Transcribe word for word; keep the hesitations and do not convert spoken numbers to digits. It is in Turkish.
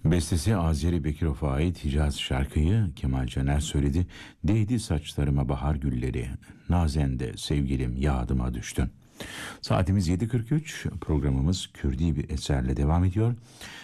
Bestesi Azeri Bekirov'a ait Hicaz şarkıyı Kemal Caner söyledi. Değdi saçlarıma bahar gülleri, nazende sevgilim yağdıma düştün. Saatimiz yedi kırk üç, programımız Kürdi bir eserle devam ediyor.